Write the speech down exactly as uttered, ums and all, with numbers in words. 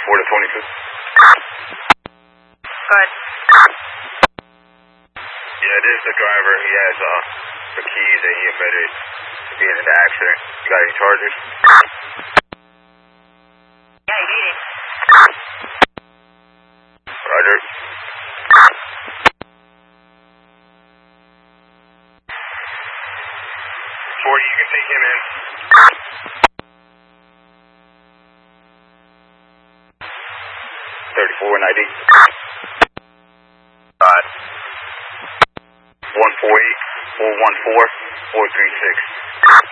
four to twenty-two. Go ahead. Yeah, this is the driver. He has uh, the keys that he admitted to being in the accident. You got any charges? Yeah, you need it. Roger. forty, you can take him in. thirty-four ninety. Uh, one four eight, four one four, four three six.